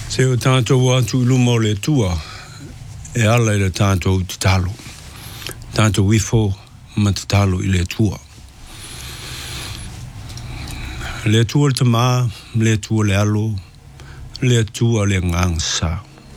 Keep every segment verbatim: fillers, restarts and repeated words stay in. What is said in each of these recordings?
Se o tātou atu lumo le tua, e ala i le tātou te talo. Tātou wifo ma te talo i le tua. Le tua le tamā, le tua le alo, le tua le ngangsa.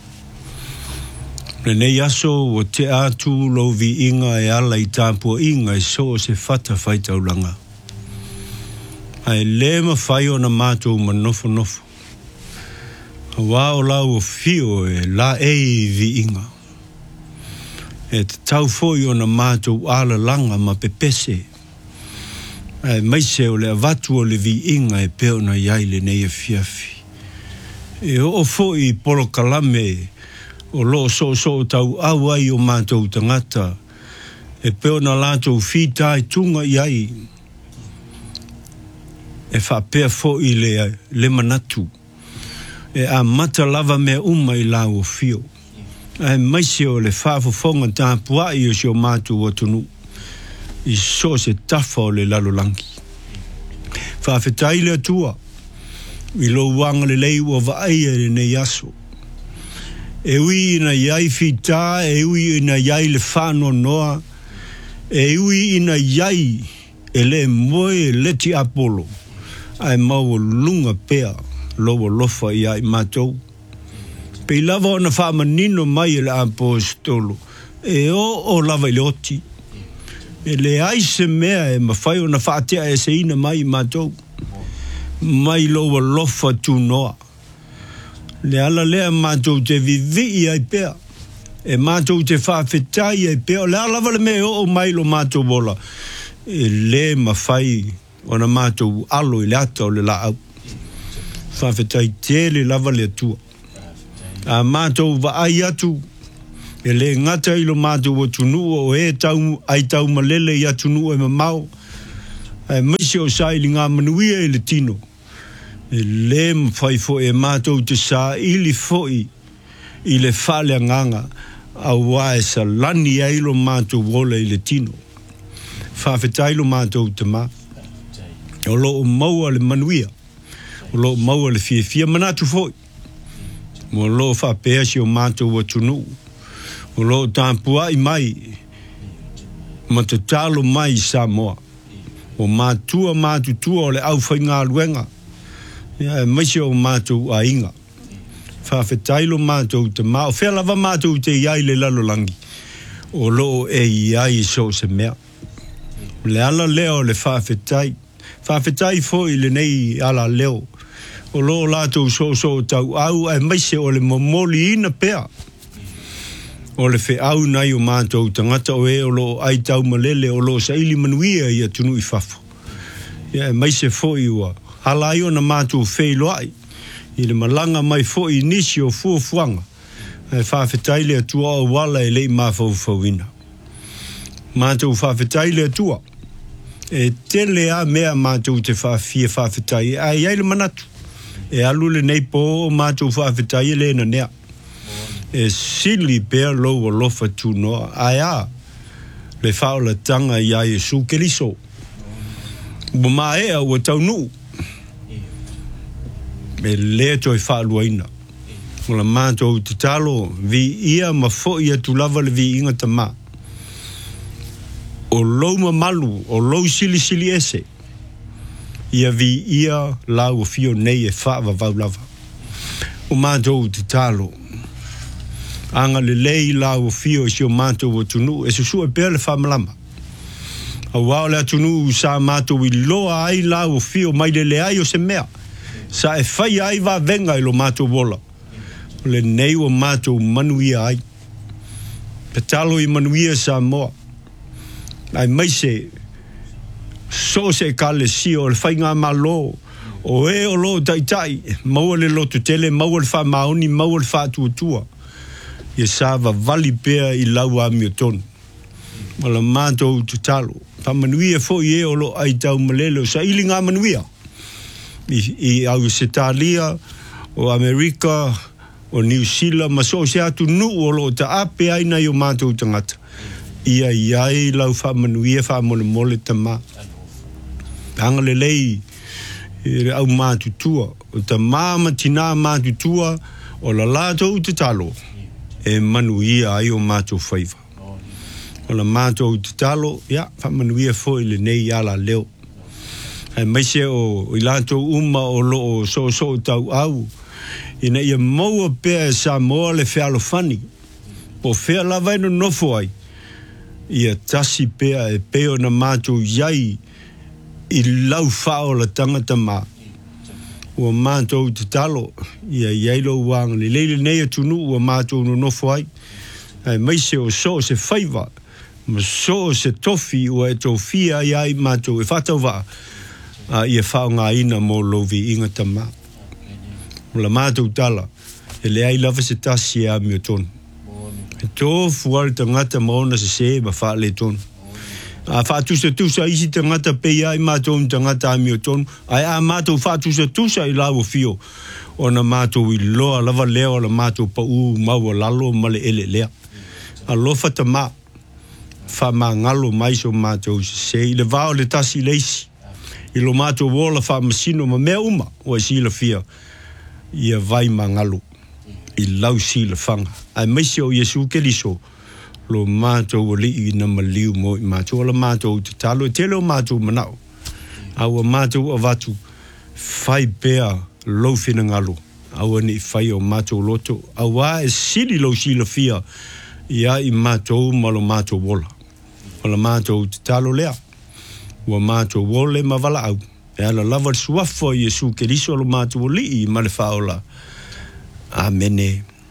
Le nei aso o te atu lo vi inga e ala i tāpua inga e so se fata whaitaulanga. Ai le ma whai o na mātou ma nofo nofo. Wa o lau o fio e la e vi inga. E te tau foi o na mātou ala langa ma pepese. E maise o le avatu o le vi inga e peo na iaile nei e fiafi. E o foi polo kalame o lo so so tau au ai o mātou tangata. E peo na lātou fita i tunga iai. E whapea foi le, le manatu. E a mata lava me uma i la o fio. E maise o le whaafofonga tāpua i o si o mātou o tunu. I so se tafa o le lalolangi. Whaafetai le atua. I lo wanga le lei o vaaia le nei aso. E ui ina iai fita, e ui ina iai le whano noa. E ui ina iai e le moe leti apolo. Ai mau lunga pea. Loa lofa ia i mātou. Pei lava o na whaamanino mai e le apostolo. E o o lava i le oti. E le aise mea e mawhai o na whaatea e se ina mai i mātou. Mai loa lofa tu noa. Le ala lea mātou te vivi i ai pea. E mātou te whaafetai ai pea. Le ala lava le mea o mai lo mātou bola. E le mawhai o na mātou alo i le ata o le la au. Whawhetai tele lava le atua. A mātou wa ai atu. E le ngata ilo mātou o tunua o e tau, ai tau malele i atunua e mamau. E maise o sa ili ngā manuia i le tino. E le mwhai fo e mātou te sa ili foi i le whale nganga a wae sa lani a ilo mātou wola i le tino. Whawhetai ilo mātou te mā. O lo o maua le manuia. O lo maua le fia fia manatu foi. Mo lo fa pea si o mātou wa tunu. O lo tāpua i mai. Ma te talo mai sa moa. O mātua mātu tua o le au whai ngā luenga. Ia e maise o mātou a inga. Whawhetailo mātou te mā. O whea lava mātou te iai le lalolangi. O lo e iai so se mea. Le ala leo le whawhetai. Whawhetai foi le nei ala leo. O lo lātou so so tau au ai maise o le momoli ina pea. O le whi au nai o mātou tangata o e o lo ai tau malele o lo sa ili manuia i atunu i whafo. Ia e maise foi ua. Halai o na mātou whei loai. I le malanga mai foi nisi o fuafuanga. E whawhetai le atua o wala e lei mawhau whauina. Mātou whawhetai le atua. E tele a mea mātou te whawhia whawhetai. A iai le manatu. E alu le nei po o mātou whawhetai le na nea. E sili pēr lo o lofa tu noa. Ai a, le whaola tanga i a Jesu Keriso. Bo mā ea ua tau nuu. E lea toi whaaluaina. O la mātou te talo, vi ia ma fo ia tu lava le vi inga ta mā. O lou ma malu, o lou sili sili ese. Ia vi ia lau o fio nei e whaava vau lava. O mātou te talo. Anga le lei lau o fio si o mātou o tunu. E susu e pēr le whaamalama. A wao le atunu sa mātou i loa ai lau o fio mai le le ai o se mea. Sa e whai ai wa venga i lo mātou wola. Le nei o mātou manuia ai. Pe talo i manuia sa moa. Ai maise so se kale si o le whainga malo o e o lo tai tai maua le lotu tele, maua le wha maoni, maua le wha tuatua i sa wa vali pea i lau a miotonu wala mātou tu talo pa manuia fo i e o lo ai tau malele o sa ili ngā manuia i, i au se talia o Amerika o New Zealand ma so se atu nu o lo ta ape aina i o mātou tangata ia iai lau wha manuia wha mole mole tama Hanga le lei e au mātutua o ta mama tina mātutua o la lātou te talo e manuia ai o mātou whaiva. O la mātou te talo, ia, whamanuia fo i le nei ala leo. Ai maise o i lātou uma o lo o so so tau au. Ina ia maua pēr e sa moa le whealo whani. Po whea lawai no nofo ai. Ia tasi pēr e pēo na mātou iai i lau whao la tangata mā. Ua mātou te talo, ia iai lo wang le leile nei atunu ua mātou no nofo ai. Ai maise o so se whaiva, ma so se tofi ua e tō fia iai mātou e whatau waa. Uh, ia whao ngā ina mō lovi inga tamā. La mātou tala, e le ai lava se tasi e a mio tonu. E tō fuari tangata maona se se ma wha le tonu. A wha tusa tusa isi tangata pei ai mātou tangata a mio tonu. Ai a mātou wha tusa tusa i lau fio. O na mātou i loa lava leo la mātou pa u maua lalo male ele lea. A lofa tamā. Wha mā ngalo maiso mātou se se. I le vao le tasi leisi. I lo mātou wola wha masino ma mea uma o e sila fia ia vai mangalo i lau sila whanga. Ai maise o Yesu Keliso lo mātou o li i na maliu mo i mātou ala mātou te talo e tele o mātou manao. Aua mātou a watu whai pēa lau whina ngalo. Aua ni whai o mātou loto. Aua e sili lau sila fia ia i mātou malo mātou wola. Ala mātou te talo lea. Ua mātou wole ma wala au. E ala lava suafo Yesu Keriso lo mātou li i male whaola. Amene.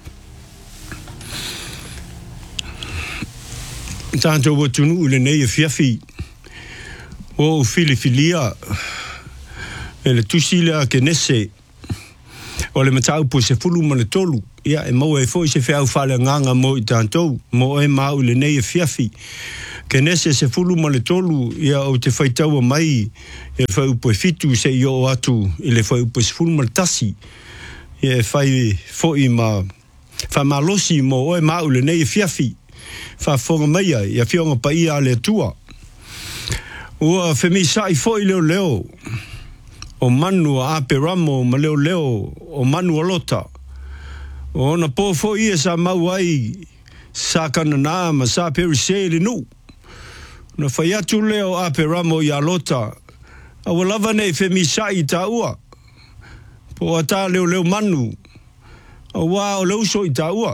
Tātou wa tunu ule nei e fiafi. O fili filia. E le tusile a kenese. O le matau po se fulu ma le tolu. Ia e mau e fo i se whiau whale nganga mo i tātou. Mo e mau ule nei e fiafi. Kenese se fulu ma le tolu, ia o te whaitaua mai, e whai upo e fitu se i o atu, i le whai upo e se fulu ma le tasi. Ia e whai fōi ma, whai ma losi mo oe maule nei e fiafi, whai whonga maia, ia whionga pa ia le tua. Ua whemi sai fōi leo leo, o manu a ape ramo ma leo leo, o manu a lota. O na pō fōi e sa mau ai, sa kanana ma sa peri se le nu. Na whai atu leo ape ramo i alota. A walava nei whemi sai ta ua. Po a tā leo leo manu. A wā o leo so i ta ua.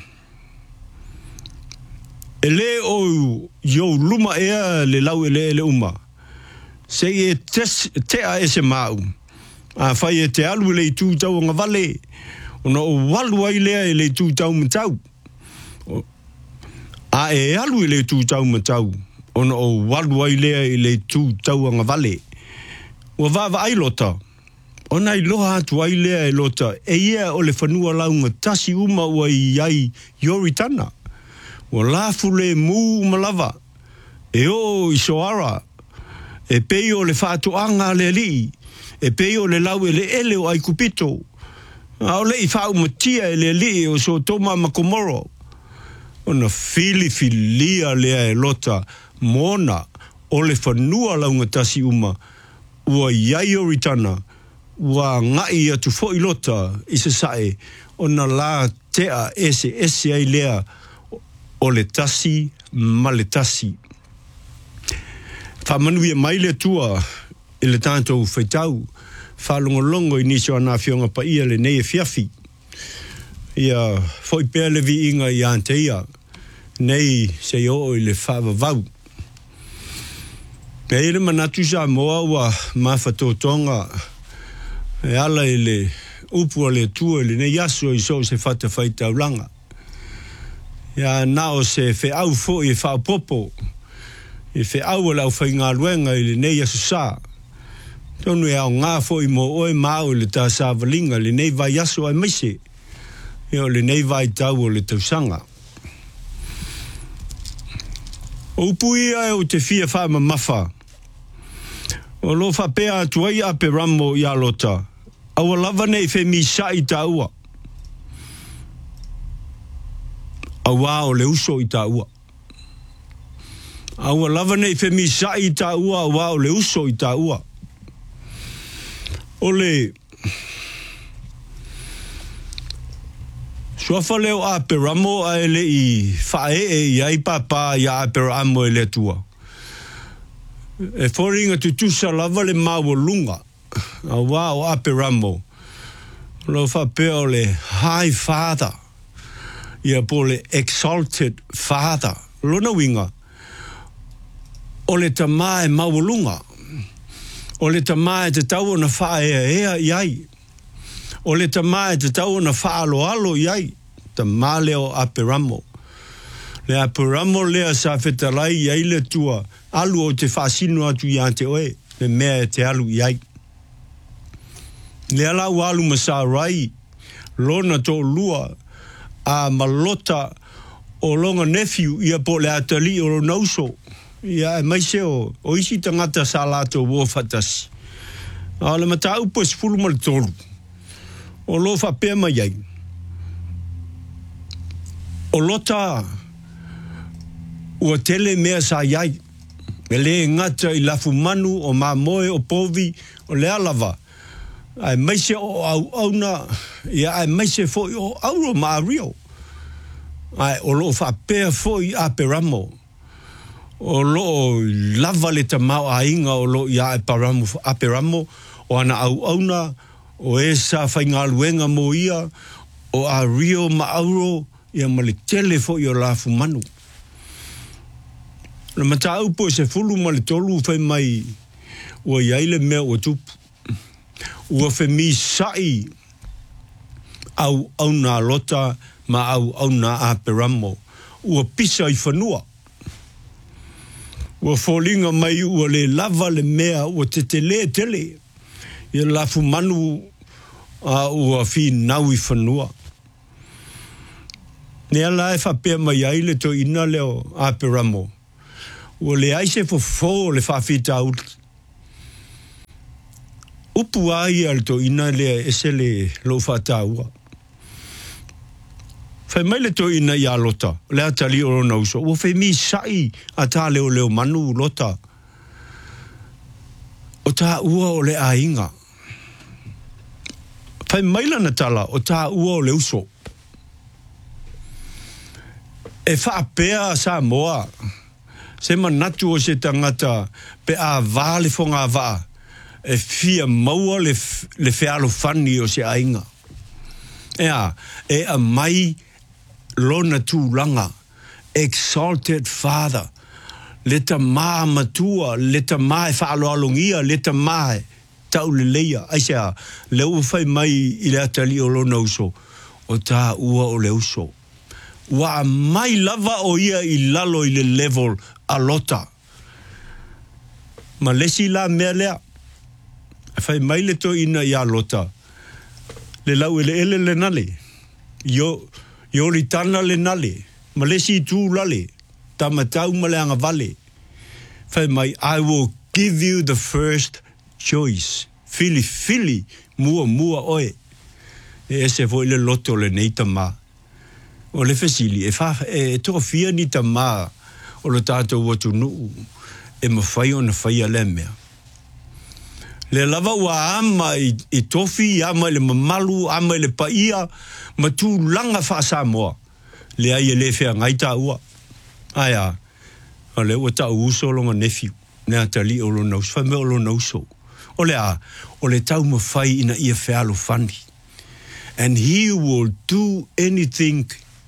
E le o yo luma ea le lau e le e le uma. Se e tes, tea e se mau. A whai e te alu le i tū tau o ngavale. O na o walu ai lea e le i tū tau matau. A e alu e le tū tau matau. Ona o walu ai lea i le tū tau anga vale. Ua vava ai lota. Ona i loha atu ai lea e lota. E ia o le whanua launga tasi uma ua i ai yoritana. Ua lafu le mū malava. E o i soara. E pei o le whaatoanga le li. E pei o le lau e le ele o ai kupito. A o le i whao matia e le li o so toma makomoro. Ona fili filia lea e lota. Mona o le whanua launga tasi uma ua iai oritana ua ngai atu fo i lota i se sae o na la tea ese ese ai lea o le tasi ma le tasi. Whamanui e mai le tua i le tātou whaitau whalongolongo i niso ana whionga pa ia le nei e fiafi. Ia fo i pēr le vi inga i ante ia nei se o i le whawa vau. E ere manatu sa moa ua mawhatotonga e ala i le upua le tua le nei aso i so se whata whaita ulanga. Ia nao se whe au fo i whao popo i whe au ala au whai ngā luenga i le nei aso sa. Tonu e au ngā fo i mo oe mau le tā sa valinga le nei vai aso ai maise. Ia le nei vai tau o le tausanga. O upui ai o te fia wha ma mawha. O lo wha pēa atuai a pe ramo i alota. Awa lava nei whe mi sa i ta ua. Awa o le uso i ta ua. Awa lava nei whe mi sa i ta ua, awa o le uso i ta ua. O le Soafa leo a peramo a ele I fae e iai papa ia a peramo ele tua. E foringa tutusa lava le maua lunga. A wā o a peramo. Lo fa peo le high father. Ia po le exalted father. Lona winga. O le tamae maua lunga. O le tamae te tau na fae ea ea iai. O le tamae te tau na whaalo alo iai, ta maleo a peramo. Le a peramo lea sa whetalai iai le tua, alu o te whaasino atu i ante oe, le mea e te alu iai. Le ala walu masa rai, lona to lua, a malota o longa nephew, ia po le atali o lo nauso, ia e maise o, o isi tangata sa lato wo fatasi. A le mata upo spulu mal tolu. O lo fa pe mai ai. O lota o tele mea sa iai. E le ngata I lafu manu o ma moe o povi o le alava. Ai maise o au auna, ia ai maise foi o auro ma rio. Ai o lo fa pe foi a peramo. O lo lava le tamau a inga o lo ia e paramo a peramo o ana au auna. O esa whainga luenga mo ia, o a rio maauro, ia male tele fo i o lafu manu. Na mata upo se fulu male tolu whai mai, ua iaile mea o tupu. Ua whemi sai, au au na lota, ma au au na a peramo. Ua pisa I whanua. Ua fōlinga mai ua le lava le mea, ua te tele tele. Ia lafu manu a ua fi nau I whanua. Ne ala e whapea mai ai le to ina leo a peramo. Ua le aise fo fo le whawhita ut. Upu ai al to ina le ese le lo whata ua. Whai mai le to ina I a lota. Le atali o rona uso. Ua whai mi sai a ta leo leo manu lota. O ta ua o le a inga. Whai maila na tala o tā ua o le uso. E whaapea sa moa. Se manatu o se tangata pe a vāle fonga vaa. E fia maua le, le whialo whani o se ainga. Ea, e a mai lona tūlanga. Exalted Father. Le ta maa matua, le ta maa e whaalo alongia, le ta maa tau le leia, aisea, le ua whai mai I le atali o lo nauso, o tā ua o le uso. Wa mai lava o ia I lalo I le level a lota. Ma lesi la mea lea, whai mai le to ina I a lota. Le lau ele ele le nale, yo, yo li tana le nale, ma lesi tū lale, tamatau ma le anga vale. Whai mai, I will give you the first choice. Fili, fili, mua, mua, oe. E ese foi le loto le nei tama. O le fesili, e fa, e toa fia ni tama, o le tātou watu nuu, e ma whai o na whai a le mea. Le lava wa ama I, I tofi, ama le mamalu, ama le paia, ma tū langa wha Samoa. Le ai e le whea ngai tā ua. Aia, o le ua tā uso longa nephew, ne atali o lo naus, whai me o lo nauso. O le a, o le tau mawhai ina ia whialo whani. And he will do anything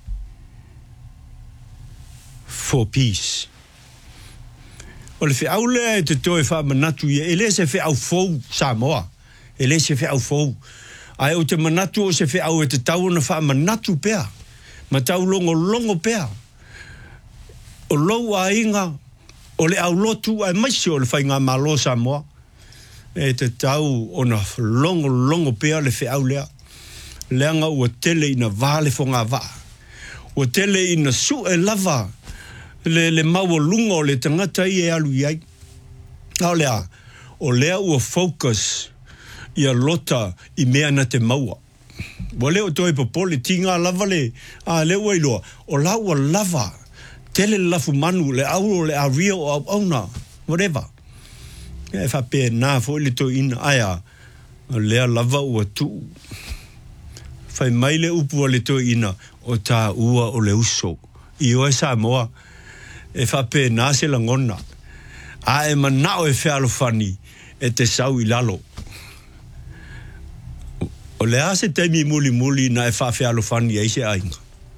for peace. O le whiau lea e te toe wha manatu ia, e le se whiau fau Samoa. E le se whiau fau. Ai o te manatu o se whiau e te tau na wha manatu pea. Ma tau longo longo pea. O lou a inga, o le au lotu ai maisi o le whainga malo Samoa. E te tau o na longo longo pea le whiau lea. Leanga ua tele ina vale fonga vaa. Ua tele ina su e lava. Le, le maua lunga o le tangata I e alu iai. Au lea, o lea ua focus ia lota I mea na te maua. Wa leo toi popole tinga lava le, a leo ai loa. O la ua lava. Tele lafu manu, le auro, le aria o au auna. Whatever. E whape nā fo le toi ina aia. Lea lava ua tu. fai mai le upu le to ina o ta ua o le uso i o sa moa e fa pe na se la ngona a e manao e fe alofani e te sau i lalo o le ase te mi muli muli na e fa fe alofani e se ainga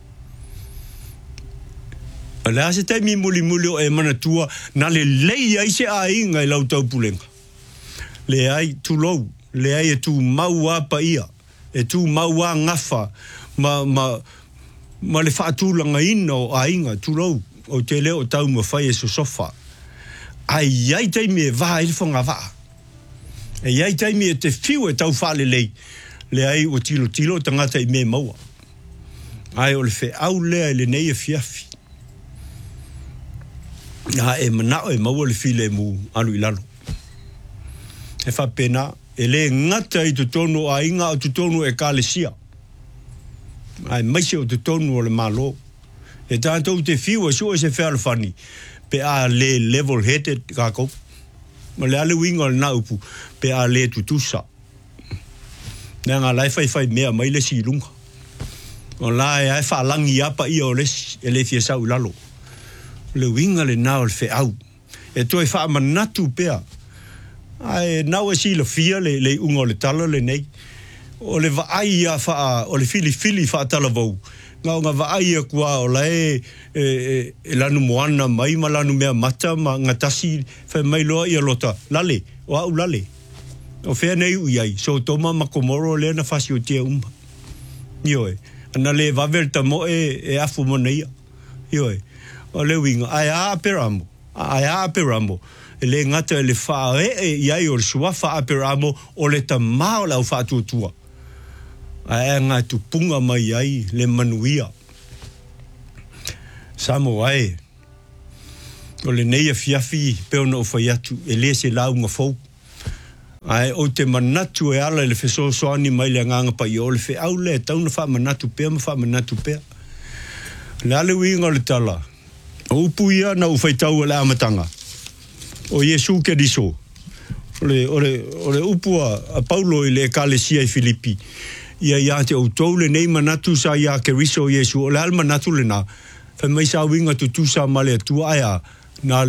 o le ase te mi muli muli o e manatua na le lei ai se ainga i lau tau pulenga le ai tu lou le ai e tu maua pa ia e tu maua ngafa ma ma ma le fa tu langa ina o ainga tu lou o te leo tau ma fai e so sofa ai ai te mi e va il fonga va e ai te mi e te fiu e tau fa le lei le ai o tilo tilo tangata i me maua ai o le fe au lea le nei e fiafi a e manao e maua le file mu alu ilalo e fa pena e le ngata i tu tonu a inga o tu tonu e kalesia ai maise o tu tonu o le malo e tanto te fiu e so e se fe alfani pe a le level headed ka ko ma le ale winga na upu pe a le tutusa na nga lai fai fai mea mai le silunga o la e ai fa langi apa i o le e le fie sa ulalo le winga le na o le fe au e to e fa manatu pea ai na o si le fia le le unga le talo le nei o le va ai a fa o le fili fili fa tala vau nga nga va ai kwa o la e e, e lanu moana mai ma lanu mea mata ma ngatasi fa mai loa i lota lale o au lale o fe nei u ai so toma ma komoro le na fasi o te umba ioe ana le va verta mo e e afu mo nei ioe o le winga ai a peramo ai a peramo le ngata le fa e ai o sua fa peramo o le tamao la fa tu tua ai nga tu punga mai ai le manuia samo ai o le nei fiafi pe ono fa yatu e le se la unga fo ai o te manatu e ala le feso so ani mai le nganga pa i o le fe au le tau na fa manatu pe ma fa manatu pe la le winga le tala o puia na u fai tau le amatanga o Yesu ke diso ole ole ole upua a Paulo ile kalesia i Filipi ia ia te o tole nei manatu sa ia ke riso Yesu ole al manatu le na fa mai sa winga tu tu sa male tu aya na